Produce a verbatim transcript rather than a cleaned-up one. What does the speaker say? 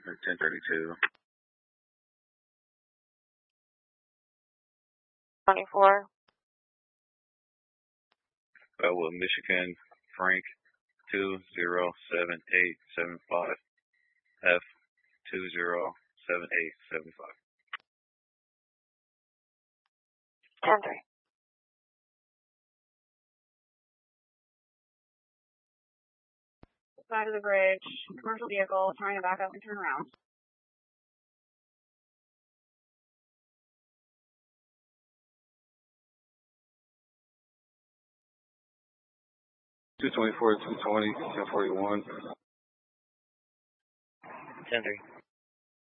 or ten thirty-two. twenty-four. Bellwood, Michigan, Frank, two zero seven eight seven five. F, two zero seven eight seven five. ten three. Side of the bridge, commercial vehicle trying to back up and turn around. two twenty-four, two twenty, ten forty-one. ten three.